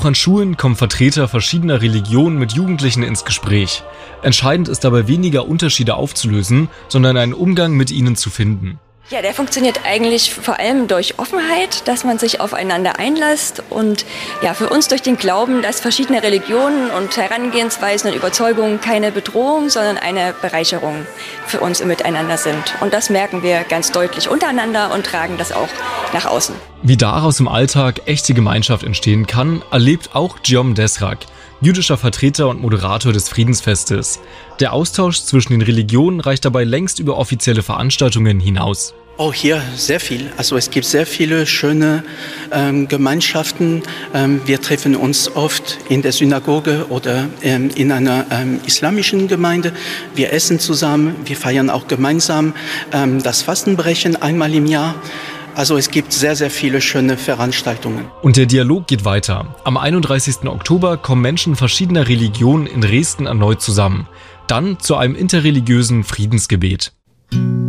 Auch an Schulen kommen Vertreter verschiedener Religionen mit Jugendlichen ins Gespräch. Entscheidend ist dabei weniger Unterschiede aufzulösen, sondern einen Umgang mit ihnen zu finden. Ja, der funktioniert eigentlich vor allem durch Offenheit, dass man sich aufeinander einlässt und ja, für uns durch den Glauben, dass verschiedene Religionen und Herangehensweisen und Überzeugungen keine Bedrohung, sondern eine Bereicherung für uns im Miteinander sind. Und das merken wir ganz deutlich untereinander und tragen das auch nach außen. Wie daraus im Alltag echte Gemeinschaft entstehen kann, erlebt auch Guillaume Desrac, jüdischer Vertreter und Moderator des Friedensfestes. Der Austausch zwischen den Religionen reicht dabei längst über offizielle Veranstaltungen hinaus. Auch hier sehr viel. Also es gibt sehr viele schöne Gemeinschaften. Wir treffen uns oft in der Synagoge oder in einer islamischen Gemeinde. Wir essen zusammen, wir feiern auch gemeinsam das Fastenbrechen einmal im Jahr. Also es gibt sehr, sehr viele schöne Veranstaltungen. Und der Dialog geht weiter. Am 31. Oktober kommen Menschen verschiedener Religionen in Dresden erneut zusammen. Dann zu einem interreligiösen Friedensgebet.